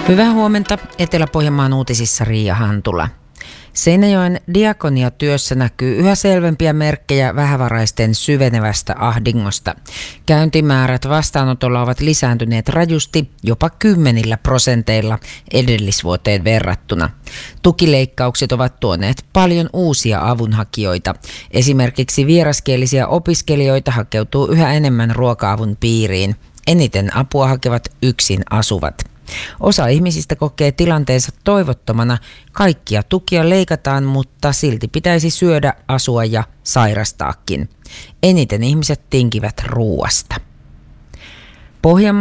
Hyvää huomenta. Etelä-Pohjanmaan uutisissa Riia Hantula. Seinäjoen diakoniatyössä näkyy yhä selvempiä merkkejä vähävaraisten syvenevästä ahdingosta. Käyntimäärät vastaanotolla ovat lisääntyneet rajusti, jopa 10% edellisvuoteen verrattuna. Tukileikkaukset ovat tuoneet paljon uusia avunhakijoita. Esimerkiksi vieraskielisiä opiskelijoita hakeutuu yhä enemmän ruoka-avun piiriin. Eniten apua hakevat yksin asuvat. Osa ihmisistä kokee tilanteensa toivottomana. Kaikkia tukia leikataan, mutta silti pitäisi syödä, asua ja sairastaakin. Eniten ihmiset tinkivät ruuasta.